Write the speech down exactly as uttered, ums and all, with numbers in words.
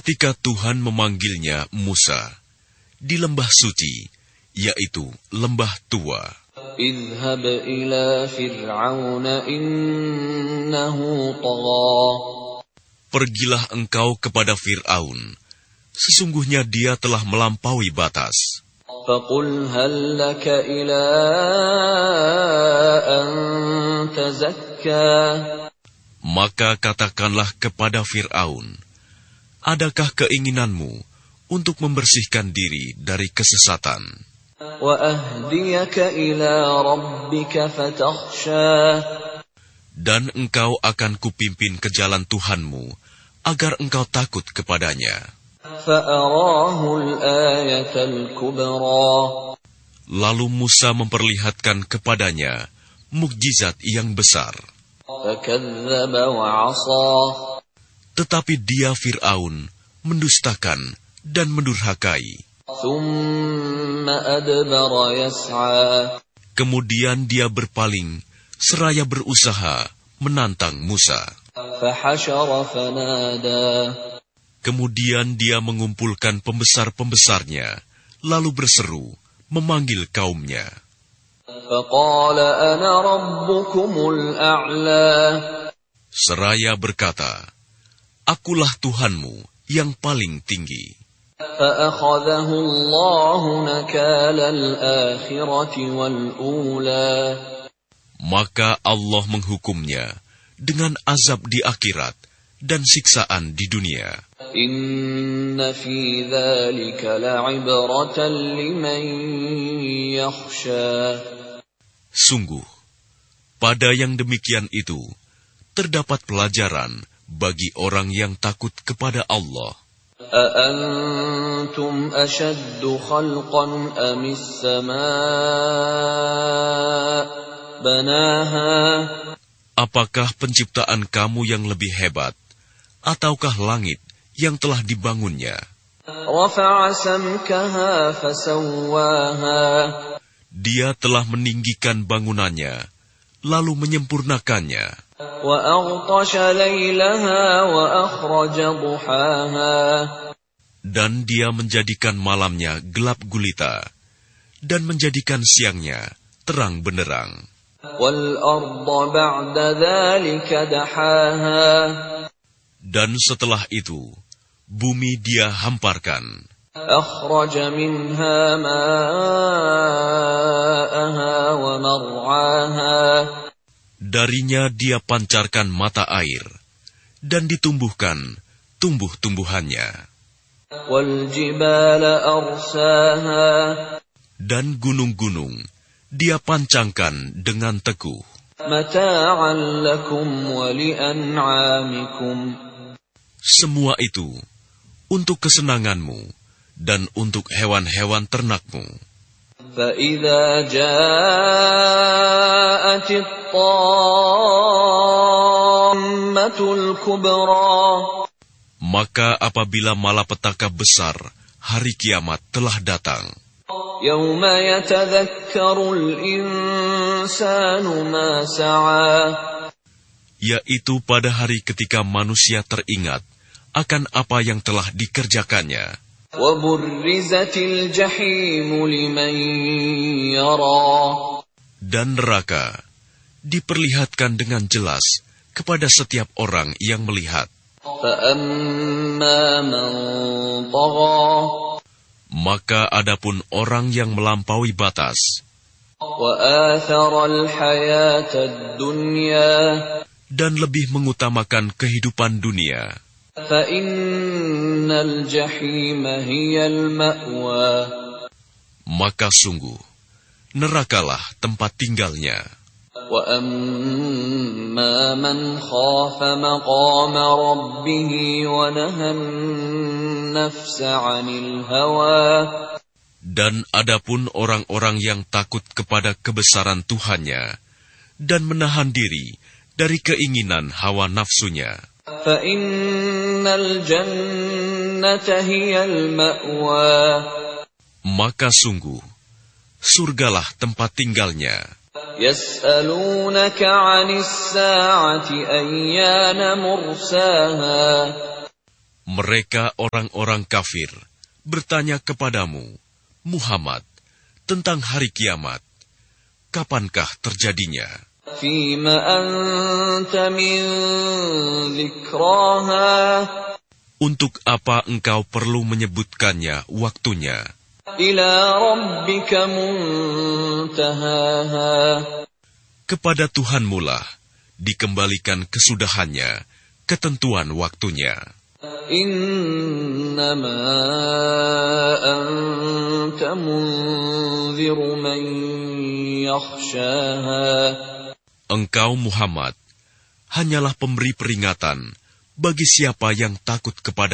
ketika Tuhan memanggilnya Musa di lembah suci, yaitu lembah tua. اذهب إلى فرعون إنه طغى. Pergilah engkau kepada Fir'aun, sesungguhnya dia telah melampaui batas. فقل هل لك إلى أن تزكى. Maka katakanlah kepada Fir'aun, adakah keinginanmu untuk membersihkan diri dari kesesatan? وأهديك إلى ربك فتخشى. Dan engkau akan kupimpin ke jalan Tuhanmu, agar engkau takut kepadanya. فأراه الآية الكبرى. Lalu Musa memperlihatkan kepadanya mukjizat yang besar. فكذب وعصى. Tetapi dia Fir'aun mendustakan dan mendurhakai. ثم أدبر يسعى. Kemudian dia berpaling seraya berusaha menantang Musa. فحشر فنادى. Kemudian dia mengumpulkan pembesar-pembesarnya, lalu berseru, memanggil kaumnya. فقال أنا ربكم الأعلى. Seraya berkata, akulah Tuhanmu yang paling tinggi. فأخذه الله نكال الآخرة والأولى. Maka Allah menghukumnya dengan azab di akhirat dan siksaan di dunia. Inna fi dzalika la'ibratan liman yakhsha. Sungguh, pada yang demikian itu terdapat pelajaran bagi orang yang takut kepada Allah. أأنتم أشد خلقا أم السماء بناها. Apakah penciptaan kamu yang lebih hebat, ataukah langit yang telah dibangunnya? رفع سمكها فسواها. Dia telah meninggikan bangunannya, lalu menyempurnakannya. وأغطش ليلها وأخرج ضحاها. Dan dia menjadikan malamnya gelap gulita, dan menjadikan siangnya terang benderang. وَالْأَرْضَ بَعْدَ ذَلِكَ دَحَاهَا. Dan setelah itu, bumi dia hamparkan. أَخْرَجَ مِنْهَا مَاءَهَا وَمَرْعَاهَا. Darinya dia pancarkan mata air, dan ditumbuhkan tumbuh-tumbuhannya. وَالْجِبَالَ أَرْسَاهَا. Dan gunung-gunung dia pancangkan dengan teguh. مَتَاعًا لَكُمْ وَلِأَنْعَامِكُمْ. Semua itu untuk kesenanganmu dan untuk hewan-hewan ternakmu. فَإِذَا جَاءَتِ الطَّامَّةُ الْكُبْرَى. Maka apabila malapetaka besar hari kiamat telah datang, يَوْمَ يَتَذَكَّرُ الْإِنسَانُ مَا سَعَى. yaitu pada hari ketika manusia teringat akan apa yang telah dikerjakannya. وَبُرِّزَتِ الْجَحِيمُ لِمَنْ يَرَى. Dan neraka diperlihatkan dengan jelas kepada setiap orang yang melihat. فَأَمَّا مَنْ طَغَى. Maka adapun orang yang melampaui batas, وَآثَرَ الْحَيَاةَ الدُّنْيَا. dan lebih mengutamakan kehidupan dunia, فَإِنَّ الْجَحِيمَ هِيَ الْمَأْوَى. maka sungguh nerakalah tempat tinggalnya. وَأَمَّا مَنْ خَافَ مَقَامَ رَبِّهِ وَنَهَى النَّفْسَ عَنِ الْهَوَى. Dan adapun orang-orang yang takut kepada kebesaran Tuhannya dan menahan diri dari keinginan hawa nafsunya, فَإِنَّ الْجَنَّةَ هِيَ الْمَأْوَى. maka sungguh surgalah tempat tinggalnya. يَسْأَلُونَكَ عَنِ السَّاعَةِ أَيَّانَ مُرْسَاهَا. Mereka orang-orang kafir bertanya kepadamu, Muhammad, tentang hari kiamat. Kapankah terjadinya? Fima anta min dzikraha. Untuk apa engkau perlu menyebutkannya waktunya? Ila rabbika muntahaha. Kepada Tuhanmulah dikembalikan kesudahannya, ketentuan waktunya. Innama anta munziru man yakhshaha. Engkau Muhammad hanyalah pemberi peringatan bagi siapa yang takut kepada